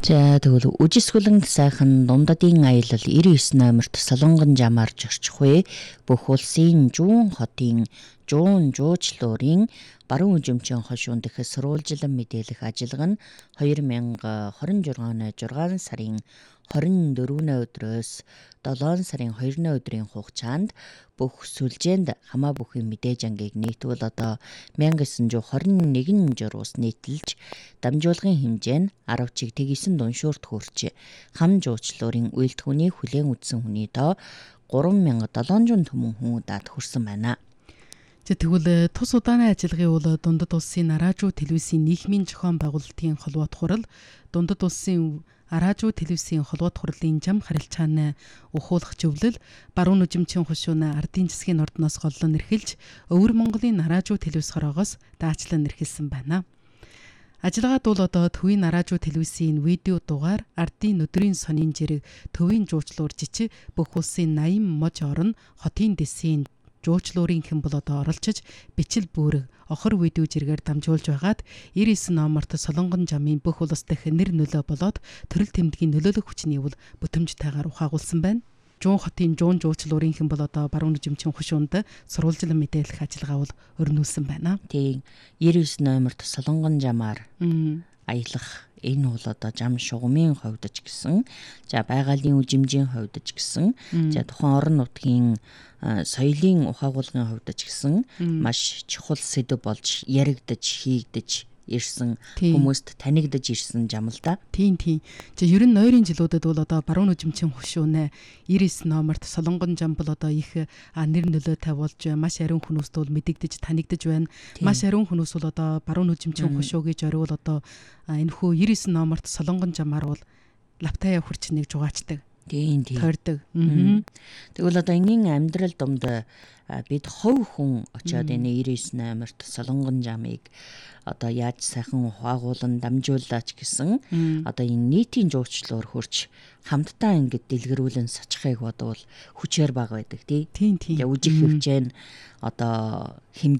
За тэгвэл үжисгүлэн сайхан дундадын аялал 99 номерт Солонгон жамаар зорчих вэ. Бүх улсын Жуун хотын Жуун жуучлуурын баруун үжимчин хошуунд их сурвалжлан мэдээлэх ажиллагаа нь 2026 оны 6 сарын 24-ны өдрөөс 7 сарын 2-ны өдрийн хугацаанд бүх сүлжээнд хамаа бүхий мэдээж ангийг нийтвэл одоо 1921 журуус нийтэлж дамжуулгын хэмжээ нь 10 чиг тэгсэн дуншуурт хүрч хам жуучлуурын үйлдвэхүүний хүлээн үзсэн хүний тоо 3700 түмэн хүн удаад хүрсэн байна. Тэгвэл тус удааны ажиллагын үл дундад улсын Араажуу телевизийн нийгмийн зохион байгуулалтын холбоот хурал, дундад улсын Араажуу телевизийн холбоот хурлын зам харилцааны ухуулах зөвлөл, баруун үжимчин хошууны ардын засгийн ордноос голлон эрхэлж, Өвөр Монголын Араажуу телевиз хороогоос даачлан эрхэлсэн байна. Ажиллагаад бол одоо Төвийн Араажуу телевизийн видео дугаар ардын өдрийн сонин жирэг Төвийн жуучлуур жичи бүх улсын 80 мож орон хотын дэсийн жуучлуурын хэн бол одоо оролцож бичил бүрэг охор видео жиргээр дамжуулж байгаад 99 номерт Солонгон жамын бүх улс дахь нэр нөлөө болоод төрөл тэмдгийн нөлөөлөх хүчний үл бүтэмжтэйгээр ухаагуулсан байна. Жуун хотын Жуун жуучлуурын хэн бол одоо баруун үжимчин хошуунд сурвалжлан мэдээлэх ажиллагаа бол өрнүүлсэн байна. Тийм 99 номерт Солонгон жамаар аялах энэ бол одоо зам шугамын хувьд ч гэсэн, за байгалийн үжимжийн хувьд ч гэсэн, за тухайн орон нутгийн соёлын ухаагуулгын хувьд ч гэсэн маш чухал сэдв болж яригдаж хийгдэж ирсэн, хүмүүст танигдаж ирсэн зам л да. Тийм. За ер нь нойрын жилүүдэд бол одоо баруун үжимчин хошууны 99 номерт Солонгон зам бол одоо их нэр нөлөөтэй болж маш ариун хүмүүст бол мэдэгдэж танигдаж байна. Маш ариун хүмүүс бол одоо баруун үжимчин хошуу гэж орвол одоо энэхүү 99 номерт Солонгон замаар бол лавтаа хурч нэг жугаачдаг. Тийм. Тойрдог. Тэгвэл одоо энгийн амьдрал домд бид хов хүн очиод энэ 99 номерт Солонгон жамыг одоо яаж сайхан ухаагуулан дамжуулаач гэсэн одоо энэ нийтийн жуучлуур хурч хамтдаа ингэж дэлгэрүүлэн сачхыг бодвол хүчээр бага байдаг тийм. Тэгээ үжих хэмжээ нь одоо хэмжээ